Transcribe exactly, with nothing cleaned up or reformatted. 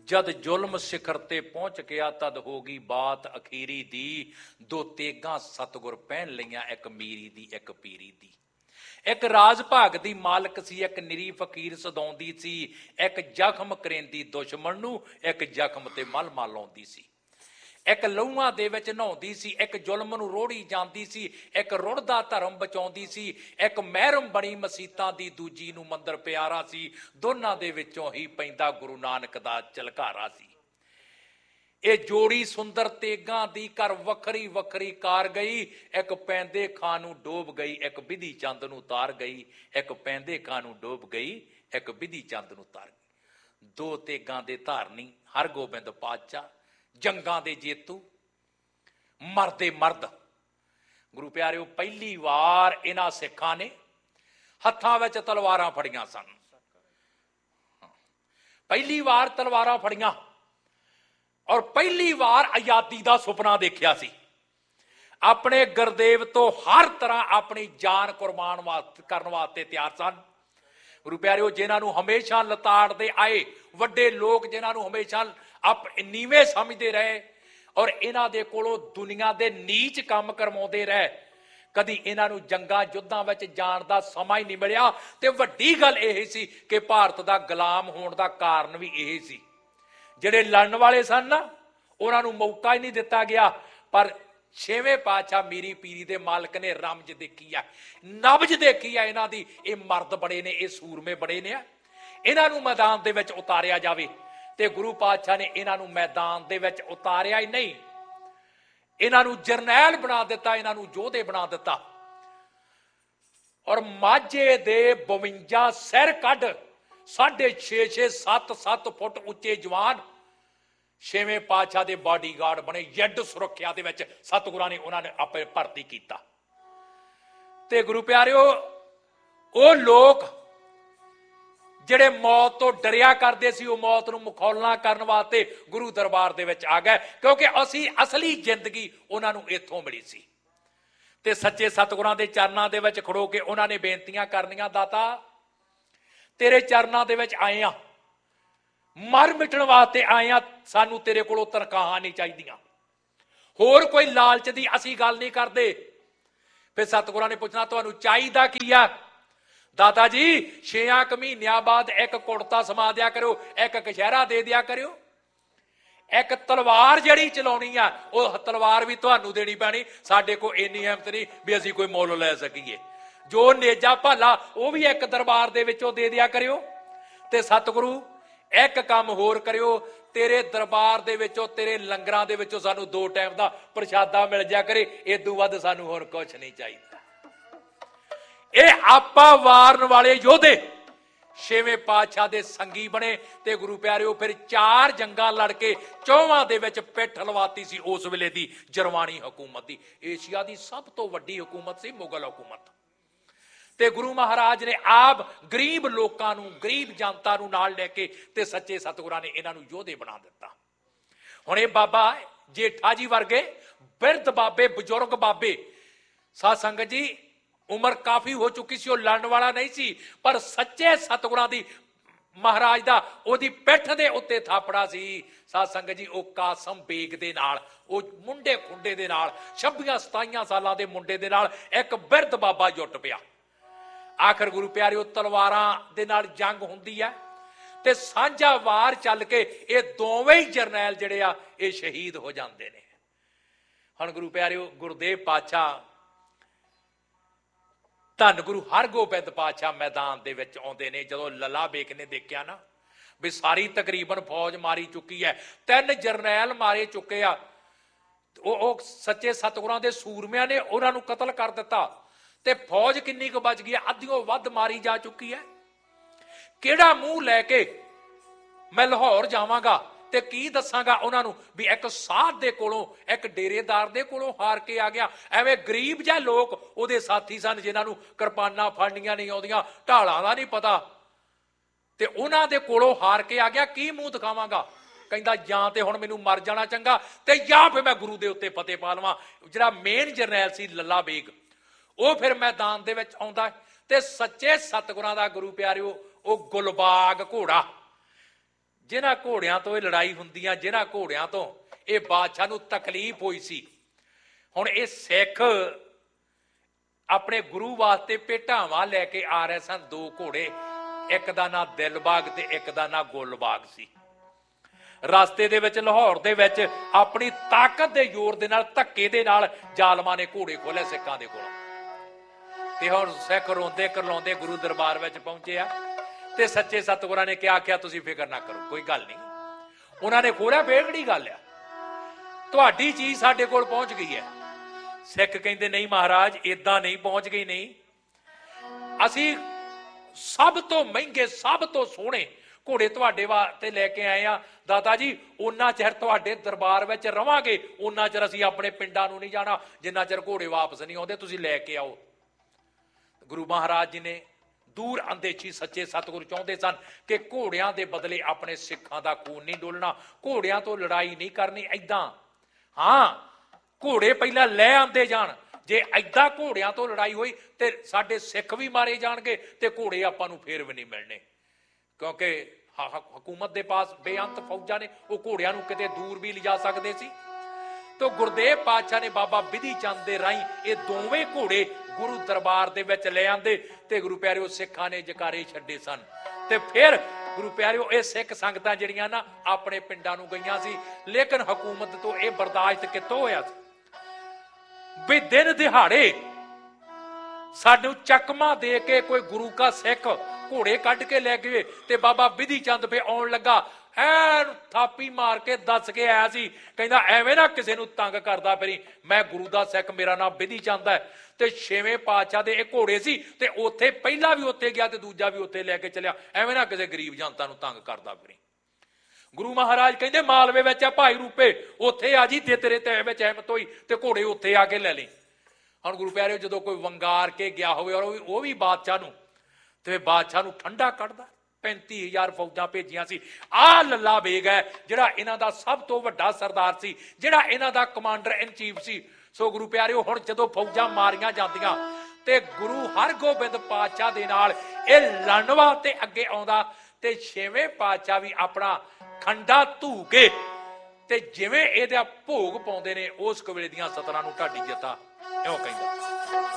जद जुल्म शिखर ते पहुंच गया तद होगी बात अखीरी दी। दो तेगां सतगुर पहन लईआं, एक मीरी दी एक पीरी दी। एक राज भाग दी मालक सी, एक निरी फकीर सदाउंदी सी। एक जख्म करेंदी दुश्मन नूं, एक जख्म ते मल मल लाउंदी सी। एक लहूआं दे विच नहाउंदी सी, एक जुल्म नूं रोड़ी जांदी सी। एक रुड़दा धर्म बचाउंदी सी, एक महरम बणी मसीतां दी, दूजी नूं मंदर प्यारा सी। दोनां दे विचों ही पैंदा गुरु नानक दा झलकारा सी। ਇਹ ਜੋੜੀ ਸੁੰਦਰ ਤੇਗਾਂ ਦੀ ਘਰ ਵੱਖਰੀ ਵੱਖਰੀ ਕਾਰ ਗਈ। ਇੱਕ ਪੈਂਦੇ ਖਾਂ ਨੂੰ ਡੋਬ ਗਈ, ਇੱਕ ਬਿਧੀ ਚੰਦ ਨੂੰ ਤਾਰ ਗਈ। ਇੱਕ ਪੈਂਦੇ ਖਾਂ ਨੂੰ ਡੋਬ ਗਈ, ਇੱਕ ਬਿਧੀ ਚੰਦ ਨੂੰ ਤਾਰ ਗਈ। ਦੋ ਤੇਗਾਂ ਦੇ ਧਾਰਨੀ ਹਰਗੋਬਿੰਦ ਪਾਤਸ਼ਾਹ, ਜੰਗਾਂ ਦੇ ਜੇਤੂ, ਮਰਦੇ ਮਰਦ। ਗੁਰੂ ਪਿਆਰਿਓ, ਪਹਿਲੀ ਵਾਰ ਇਹਨਾਂ ਸਿੱਖਾਂ ਨੇ ਹੱਥਾਂ ਵਿੱਚ ਤਲਵਾਰਾਂ ਫੜੀਆਂ ਸਨ। ਪਹਿਲੀ ਵਾਰ ਤਲਵਾਰਾਂ ਫੜੀਆਂ ਔਰ ਪਹਿਲੀ ਵਾਰ ਆਜ਼ਾਦੀ ਦਾ ਸੁਪਨਾ ਦੇਖਿਆ ਸੀ। ਆਪਣੇ ਗੁਰਦੇਵ ਤੋਂ ਹਰ ਤਰ੍ਹਾਂ ਆਪਣੀ ਜਾਨ ਕੁਰਬਾਨ ਕਰਨ ਵਾਸਤੇ ਤਿਆਰ ਸਨ। ਗੁਰੂ ਪਿਆਰਿਓ, ਜਿਨ੍ਹਾਂ ਨੂੰ ਹਮੇਸ਼ਾ ਲਤਾੜਦੇ ਆਏ ਵੱਡੇ ਲੋਕ, ਜਿਨ੍ਹਾਂ ਨੂੰ ਹਮੇਸ਼ਾ ਆਪ ਨੀਵੇਂ ਸਮਝਦੇ ਰਹੇ ਔਰ ਇਹਨਾਂ ਦੇ ਕੋਲੋਂ ਦੁਨੀਆ ਦੇ ਨੀਚ ਕੰਮ ਕਰਵਾਉਂਦੇ ਰਹੇ, ਕਦੀ ਇਹਨਾਂ ਨੂੰ ਜੰਗਾਂ ਯੁੱਧਾਂ ਵਿੱਚ ਜਾਣ ਦਾ ਸਮਾਂ ਹੀ ਨਹੀਂ ਮਿਲਿਆ। ਤੇ ਵੱਡੀ ਗੱਲ ਇਹ ਸੀ ਕਿ ਭਾਰਤ ਦਾ ਗੁਲਾਮ ਹੋਣ ਦਾ ਕਾਰਨ ਵੀ ਇਹ ਸੀ। ਜਿਹੜੇ ਲੜਨ ਵਾਲੇ ਸਨ ਨਾ, ਉਹਨਾਂ ਨੂੰ ਮੌਕਾ ਹੀ ਨਹੀਂ ਦਿੱਤਾ ਗਿਆ। ਪਰ ਛੇਵੇਂ ਪਾਤਸ਼ਾਹ ਮੀਰੀ ਪੀਰੀ ਦੇ ਮਾਲਕ ਨੇ ਰਮਜ ਦੇਖੀ ਆ, ਨਬਜ ਦੇਖੀ ਆ ਇਹਨਾਂ ਦੀ। ਇਹ ਮਰਦ ਬੜੇ ਨੇ, ਇਹ ਸੂਰਮੇ ਬੜੇ ਨੇ, ਇਹਨਾਂ ਨੂੰ ਮੈਦਾਨ ਦੇ ਵਿੱਚ ਉਤਾਰਿਆ ਜਾਵੇ। ਤੇ ਗੁਰੂ ਪਾਤਸ਼ਾਹ ਨੇ ਇਹਨਾਂ ਨੂੰ ਮੈਦਾਨ ਦੇ ਵਿੱਚ ਉਤਾਰਿਆ ਹੀ ਨਹੀਂ, ਇਹਨਾਂ ਨੂੰ ਜਰਨੈਲ ਬਣਾ ਦਿੱਤਾ, ਇਹਨਾਂ ਨੂੰ ਯੋਧੇ ਬਣਾ ਦਿੱਤਾ। ਔਰ ਮਾਝੇ ਦੇ ਬਵੰਜਾ ਸਿਰ ਕੱਢ ਸਾਢੇ ਛੇ ਛੇ ਸੱਤ ਸੱਤ ਫੁੱਟ ਉੱਚੇ ਜਵਾਨ ਛੇਵੇਂ ਪਾਤਸ਼ਾਹ ਦੇ ਬਾਡੀਗਾਰਡ ਬਣੇ। ਜੱਡ ਸੁਰੱਖਿਆ ਦੇ ਵਿੱਚ ਸਤਿਗੁਰਾਂ ਨੇ ਉਹਨਾਂ ਨੇ ਆਪੇ ਭਰਤੀ ਕੀਤਾ। ਤੇ ਗੁਰੂ ਪਿਆਰਿਓ, ਉਹ ਲੋਕ ਜਿਹੜੇ ਮੌਤ ਤੋਂ ਡਰਿਆ ਕਰਦੇ ਸੀ, ਉਹ ਮੌਤ ਨੂੰ ਮੁਖੌਲਣਾ ਕਰਨ ਵਾਸਤੇ ਗੁਰੂ ਦਰਬਾਰ ਦੇ ਵਿੱਚ ਆ ਗਏ, ਕਿਉਂਕਿ ਅਸੀਂ ਅਸਲੀ ਜ਼ਿੰਦਗੀ ਉਹਨਾਂ ਨੂੰ ਇੱਥੋਂ ਮਿਲੀ ਸੀ। ਤੇ ਸੱਚੇ ਸਤਿਗੁਰਾਂ ਦੇ ਚਰਨਾਂ ਦੇ ਵਿੱਚ ਖੜੋ ਕੇ ਉਹਨਾਂ ਨੇ ਬੇਨਤੀਆਂ ਕਰਨੀਆਂ, ਦਾਤਾ ਤੇਰੇ ਚਰਨਾਂ ਦੇ ਵਿੱਚ ਆਏ ਆ, ਮਰ ਮਿਟਣ ਵਾਸਤੇ ਆਏ ਆ, ਸਾਨੂੰ ਤੇਰੇ ਕੋਲੋਂ ਤਨਖਾਹਾਂ ਨਹੀਂ ਚਾਹੀਦੀਆਂ, ਹੋਰ ਕੋਈ ਲਾਲਚ ਦੀ ਅਸੀਂ ਗੱਲ ਨਹੀਂ ਕਰਦੇ। ਫਿਰ ਸਤਿਗੁਰਾਂ ਨੇ ਪੁੱਛਣਾ, ਤੁਹਾਨੂੰ ਚਾਹੀਦਾ ਕੀ ਆ? ਦਾਤਾ ਜੀ, ਛੇਆਂ ਕੁ ਮਹੀਨਿਆਂ ਬਾਅਦ ਇੱਕ ਕੁੜਤਾ ਸਮਾ ਦਿਆ ਕਰਿਓ, ਇੱਕ ਕਛਹਿਰਾ ਦੇ ਦਿਆ ਕਰਿਓ, ਇੱਕ ਤਲਵਾਰ ਜਿਹੜੀ ਚਲਾਉਣੀ ਆ ਉਹ ਤਲਵਾਰ ਵੀ ਤੁਹਾਨੂੰ ਦੇਣੀ ਪੈਣੀ। ਸਾਡੇ ਕੋਲ ਇੰਨੀ ਹਿੰਮਤ ਨਹੀਂ ਵੀ ਅਸੀਂ ਕੋਈ ਮੁੱਲ ਲੈ ਸਕੀਏ। ਜੋ ਨੇਜਾ ਭਾਲਾ ਉਹ ਵੀ ਇੱਕ ਦਰਬਾਰ ਦੇ ਵਿੱਚੋਂ ਦੇ ਦਿਆ ਕਰਿਓ। ਤੇ ਸਤਿਗੁਰੂ, ਇੱਕ ਕੰਮ ਹੋਰ ਕਰਿਓ, ਤੇਰੇ ਦਰਬਾਰ ਦੇ ਵਿੱਚੋਂ, ਤੇਰੇ ਲੰਗਰਾਂ ਦੇ ਵਿੱਚੋਂ ਸਾਨੂੰ ਦੋ ਟਾਈਮ ਦਾ ਪ੍ਰਸ਼ਾਦਾ ਮਿਲ ਜਾ ਕਰੇ, ਇਦੋਂ ਵੱਧ ਸਾਨੂੰ ਹੋਰ ਕੁਛ ਨਹੀਂ ਚਾਹੀਦਾ। ਇਹ ਆਪਾ ਵਾਰਨ ਵਾਲੇ ਯੋਧੇ ਛੇਵੇਂ ਪਾਤਸ਼ਾਹ ਦੇ ਸੰਗੀ ਬਣੇ। ਤੇ ਗੁਰੂ ਪਿਆਰਿਓ, ਫਿਰ ਚਾਰ ਜੰਗਾਂ ਲੜ ਕੇ ਚੌਵਾਂ ਦੇ ਵਿੱਚ ਪਿੱਠ ਲਵਾਤੀ ਸੀ ਉਸ ਵੇਲੇ ਦੀ ਜਰਮਾਨੀ ਹਕੂਮਤ ਦੀ। ਏਸ਼ੀਆ ਦੀ ਸਭ ਤੋਂ ਵੱਡੀ ਹਕੂਮਤ ਸੀ ਮੁਗਲ ਹਕੂਮਤ। ਤੇ ਗੁਰੂ ਮਹਾਰਾਜ ਨੇ ਆਪ ਗਰੀਬ ਲੋਕਾਂ ਨੂੰ, ਗਰੀਬ ਜਨਤਾ ਨੂੰ ਨਾਲ ਲੈ ਕੇ ਤੇ ਸੱਚੇ ਸਤਿਗੁਰਾਂ ਨੇ ਇਹਨਾਂ ਨੂੰ ਯੋਧੇ ਬਣਾ ਦਿੱਤਾ। ਹੁਣ ਇਹ ਬਾਬਾ ਜੇਠਾ ਜੀ ਵਰਗੇ ਬਿਰਧ ਬਾਬੇ, ਬਜ਼ੁਰਗ ਬਾਬੇ, ਸਾਧ ਸੰਗਤ ਜੀ, ਉਮਰ ਕਾਫੀ ਹੋ ਚੁੱਕੀ ਸੀ, ਉਹ ਲੜਨ ਵਾਲਾ ਨਹੀਂ ਸੀ। ਪਰ ਸੱਚੇ ਸਤਿਗੁਰਾਂ ਦੀ, ਮਹਾਰਾਜ ਦਾ ਉਹਦੀ ਪਿੱਠ ਦੇ ਉੱਤੇ ਥਾਪੜਾ ਸੀ। ਸਾਧ ਸੰਗਤ ਜੀ, ਉਹ ਕਾਸਮ ਬੇਗ ਦੇ ਨਾਲ, ਉਹ ਮੁੰਡੇ ਖੁੰਡੇ ਦੇ ਨਾਲ, ਛੱਬੀਆਂ ਸਤਾਈਆਂ ਸਾਲਾਂ ਦੇ ਮੁੰਡੇ ਦੇ ਨਾਲ ਇੱਕ ਬਿਰਧ ਬਾਬਾ ਜੁੱਟ ਪਿਆ। ਆਖਰ ਗੁਰੂ ਪਿਆਰਿਓ, ਤਲਵਾਰਾਂ ਦੇ ਨਾਲ ਜੰਗ ਹੁੰਦੀ ਹੈ ਤੇ ਸਾਂਝਾ ਵਾਰ ਚੱਲ ਕੇ ਇਹ ਦੋਵੇਂ ਹੀ ਜਰਨੈਲ ਜਿਹੜੇ ਆ ਇਹ ਸ਼ਹੀਦ ਹੋ ਜਾਂਦੇ ਨੇ। ਹੁਣ ਗੁਰੂ ਪਿਆਰਿਓ, ਗੁਰਦੇਵ ਪਾਤਸ਼ਾਹ, ਧੰਨ ਗੁਰੂ ਹਰਗੋਬਿੰਦ ਪਾਤਸ਼ਾਹ ਮੈਦਾਨ ਦੇ ਵਿੱਚ ਆਉਂਦੇ ਨੇ। ਜਦੋਂ ਲੱਲਾ ਬੇਗ ਨੇ ਦੇਖਿਆ ਨਾ ਵੀ ਸਾਰੀ ਤਕਰੀਬਨ ਫੌਜ ਮਾਰੀ ਚੁੱਕੀ ਹੈ, ਤਿੰਨ ਜਰਨੈਲ ਮਾਰੇ ਚੁੱਕੇ ਆ, ਉਹ ਉਹ ਸੱਚੇ ਸਤਿਗੁਰਾਂ ਦੇ ਸੂਰਮਿਆਂ ਨੇ ਉਹਨਾਂ ਨੂੰ ਕਤਲ ਕਰ ਦਿੱਤਾ। ਤੇ ਫੌਜ ਕਿੰਨੀ ਕੁ ਬਚ ਗਈ ਹੈ? ਅੱਧਿਓਂ ਵੱਧ ਮਾਰੀ ਜਾ ਚੁੱਕੀ ਹੈ। ਕਿਹੜਾ ਮੂੰਹ ਲੈ ਕੇ ਮੈਂ ਲਾਹੌਰ ਜਾਵਾਂਗਾ ਤੇ ਕੀ ਦੱਸਾਂਗਾ ਉਹਨਾਂ ਨੂੰ ਵੀ ਇੱਕ ਸਾਧ ਦੇ ਕੋਲੋਂ, ਇੱਕ ਡੇਰੇਦਾਰ ਦੇ ਕੋਲੋਂ ਹਾਰ ਕੇ ਆ ਗਿਆ। ਐਵੇਂ ਗਰੀਬ ਜਿਹੇ ਲੋਕ ਉਹਦੇ ਸਾਥੀ ਸਨ ਜਿਨ੍ਹਾਂ ਨੂੰ ਕਿਰਪਾਨਾਂ ਫੜਨੀਆਂ ਨਹੀਂ ਆਉਂਦੀਆਂ, ਢਾਲਾਂ ਦਾ ਨਹੀਂ ਪਤਾ, ਤੇ ਉਹਨਾਂ ਦੇ ਕੋਲੋਂ ਹਾਰ ਕੇ ਆ ਗਿਆ। ਕੀ ਮੂੰਹ ਦਿਖਾਵਾਂਗਾ? ਕਹਿੰਦਾ ਜਾਂ ਤੇ ਹੁਣ ਮੈਨੂੰ ਮਰ ਜਾਣਾ ਚੰਗਾ, ਤੇ ਜਾਂ ਫਿਰ ਮੈਂ ਗੁਰੂ ਦੇ ਉੱਤੇ ਫਤਿਹ ਪਾ ਲਵਾਂ। ਜਿਹੜਾ ਮੇਨ ਜਰਨੈਲ ਸੀ ਲੱਲਾ ਬੇਗ, ਉਹ ਫਿਰ ਮੈਦਾਨ ਦੇ ਵਿੱਚ ਆਉਂਦਾ ਤੇ ਸੱਚੇ ਸਤਿਗੁਰਾਂ ਦਾ, ਗੁਰੂ ਪਿਆਰਿਓ, ਉਹ ਗੁਲਬਾਗ ਘੋੜਾ ਜਿਨ੍ਹਾਂ ਘੋੜਿਆਂ ਤੋਂ ਇਹ ਲੜਾਈ ਹੁੰਦੀਆਂ, ਜਿਨ੍ਹਾਂ ਘੋੜਿਆਂ ਤੋਂ ਇਹ ਬਾਦਸ਼ਾਹ ਨੂੰ ਤਕਲੀਫ ਹੋਈ ਸੀ, ਹੁਣ ਇਹ ਸਿੱਖ ਆਪਣੇ ਗੁਰੂ ਵਾਸਤੇ ਭੇਟਾਵਾਂ ਲੈ ਕੇ ਆ ਰਹੇ ਸਨ। ਦੋ ਘੋੜੇ, ਇੱਕ ਦਾ ਨਾਂ ਦਿਲਬਾਗ ਤੇ ਇੱਕ ਦਾ ਨਾਂ ਗੁਲਬਾਗ ਸੀ। ਰਸਤੇ ਦੇ ਵਿੱਚ ਲਾਹੌਰ ਦੇ ਵਿੱਚ ਆਪਣੀ ਤਾਕਤ ਦੇ ਜ਼ੋਰ ਦੇ ਨਾਲ, ਧੱਕੇ ਦੇ ਨਾਲ ਜ਼ਾਲਮਾਂ ਨੇ ਘੋੜੇ ਖੋਲੇ ਸਿੱਖਾਂ ਦੇ ਕੋਲ। ਤੇ ਹੁਣ ਸਿੱਖ ਰੋਂਦੇ ਕਰਲਾਉਂਦੇ ਗੁਰੂ ਦਰਬਾਰ ਵਿੱਚ ਪਹੁੰਚੇ ਆ ਤੇ ਸੱਚੇ ਸਤਿਗੁਰਾਂ ਨੇ ਕਿਹਾ ਆਖਿਆ ਤੁਸੀਂ ਫਿਕਰ ਨਾ ਕਰੋ, ਕੋਈ ਗੱਲ ਨਹੀਂ। ਉਹਨਾਂ ਨੇ ਖੋਲਿਆ, ਬੇਗੜੀ ਗੱਲ ਆ, ਤੁਹਾਡੀ ਚੀਜ਼ ਸਾਡੇ ਕੋਲ ਪਹੁੰਚ ਗਈ ਹੈ। ਸਿੱਖ ਕਹਿੰਦੇ ਨਹੀਂ ਮਹਾਰਾਜ, ਏਦਾਂ ਨਹੀਂ ਪਹੁੰਚ ਗਈ, ਨਹੀਂ, ਅਸੀਂ ਸਭ ਤੋਂ ਮਹਿੰਗੇ, ਸਭ ਤੋਂ ਸੋਹਣੇ ਘੋੜੇ ਤੁਹਾਡੇ ਵਾਸਤੇ ਲੈ ਕੇ ਆਏ ਆ ਦਾਤਾ ਜੀ। ਉਹਨਾਂ ਚਿਰ ਤੁਹਾਡੇ ਦਰਬਾਰ ਵਿੱਚ ਰਵਾਂਗੇ, ਉਹਨਾਂ ਚਿਰ ਅਸੀਂ ਆਪਣੇ ਪਿੰਡਾਂ ਨੂੰ ਨਹੀਂ ਜਾਣਾ, ਜਿੰਨਾ ਚਿਰ ਘੋੜੇ ਵਾਪਸ ਨਹੀਂ ਆਉਂਦੇ, ਤੁਸੀਂ ਲੈ ਕੇ ਆਓ। ਗੁਰੂ ਮਹਾਰਾਜ ਜੀ ਨੇ ਦੂਰ ਅੰਦੇਸ਼ੀ ਸੱਚੇ ਸਤਿਗੁਰੂ ਚਾਹੁੰਦੇ ਸਨ ਕਿ ਘੋੜਿਆਂ ਦੇ ਬਦਲੇ ਆਪਣੇ ਸਿੱਖਾਂ ਦਾ ਖੂਨ ਨਹੀਂ ਡੋਲਣਾ, ਘੋੜਿਆਂ ਤੋਂ ਲੜਾਈ ਨਹੀਂ ਕਰਨੀ। ਏਦਾਂ ਹਾਂ, ਘੋੜੇ ਪਹਿਲਾਂ ਲੈ ਆਂਦੇ ਜਾਣ, ਜੇ ਏਦਾਂ ਘੋੜਿਆਂ ਤੋਂ ਲੜਾਈ ਹੋਈ ਤੇ ਸਾਡੇ ਸਿੱਖ ਵੀ ਮਾਰੇ ਜਾਣਗੇ ਤੇ ਘੋੜੇ ਆਪਾਂ ਨੂੰ ਫੇਰ ਵੀ ਨਹੀਂ ਮਿਲਣੇ, ਕਿਉਂਕਿ ਹਕੂਮਤ ਦੇ ਪਾਸ ਬੇਅੰਤ ਫੌਜਾਂ ਨੇ, ਉਹ ਘੋੜਿਆਂ ਨੂੰ ਕਿਤੇ ਦੂਰ ਵੀ ਲਿਜਾ ਸਕਦੇ ਸੀ। तो गुरदेव पातशाह ने बाबा बिधि चंद दे राही ये दोवें घोड़े गुरु दरबार दे विच ले आंदे ते गुरु प्यारिओ सिखां ने जकारे छड्डे सन। ते फिर गुरु प्यारिओ ये सिख संगतां जिहड़ियां ना अपने पिंडां नूं गईयां सी, लेकिन हुकूमत तो यह बर्दाश्त कितों होया सी भी दिन दिहाड़े सानू चकमा दे के कोई गुरु का सिख घोड़े कढ़ के लै गए ते बाबा बिधि चंद पे आउण लगा, ਐਨ ਥਾਪੀ ਮਾਰ ਕੇ ਦੱਸ ਕੇ ਆਇਆ ਸੀ, ਕਹਿੰਦਾ ਐਵੇਂ ਨਾ ਕਿਸੇ ਨੂੰ ਤੰਗ ਕਰਦਾ ਫਿਰੀ, ਮੈਂ ਗੁਰੂ ਦਾ ਸਿੱਖ, ਮੇਰਾ ਨਾਮ ਬਿਧੀ ਚੰਦ ਹੈ। ਤੇ ਛੇਵੇਂ ਪਾਤਸ਼ਾਹ ਦੇ ਇਹ ਘੋੜੇ ਸੀ ਤੇ ਉੱਥੇ ਪਹਿਲਾ ਵੀ ਉੱਥੇ ਗਿਆ ਤੇ ਦੂਜਾ ਵੀ ਉੱਥੇ ਲੈ ਕੇ ਚੱਲਿਆ, ਐਵੇਂ ਨਾ ਕਿਸੇ ਗਰੀਬ ਜਨਤਾ ਨੂੰ ਤੰਗ ਕਰਦਾ ਫਿਰੀ। ਗੁਰੂ ਮਹਾਰਾਜ ਕਹਿੰਦੇ ਮਾਲਵੇ ਵਿੱਚ ਆ ਭਾਈ ਰੂਪੇ, ਉੱਥੇ ਆ ਜੀ ਤੇ ਤੇਰੇ ਤੇ ਵਿੱਚ ਅਹਿਮਤ ਹੋਈ ਤੇ ਘੋੜੇ ਉੱਥੇ ਆ ਕੇ ਲੈ ਲਈ। ਹੁਣ ਗੁਰੂ ਪਿਆਰਿਓ ਜਦੋਂ ਕੋਈ ਵੰਗਾਰ ਕੇ ਗਿਆ ਹੋਵੇ ਔਰ ਉਹ ਵੀ ਬਾਦਸ਼ਾਹ ਨੂੰ, ਤੇ ਬਾਦਸ਼ਾਹ ਨੂੰ ਠੰਡਾ ਕੱਢਦਾ। पैंती हजार फौजा भेजिया सी। आ लल्ला बेग है जिहड़ा इन्हां दा सब तो वड्डा सरदार सी, जिहड़ा इन्हां दा कमांडर इन चीफ सी। सो गुरु प्यारिओ हुण जदों फौजां मारियां जांदियां ते गुरु हरगोबिंद पातशाह दे नाल इह लड़न वास्ते अगे आउंदा ते छेवें पातशाह भी अपना खंडा धू के ते जिवें इहदा भोग पाउंदे ने उस कवेले दीयां सतरां नूं ढाडी जता इउं कहंदा।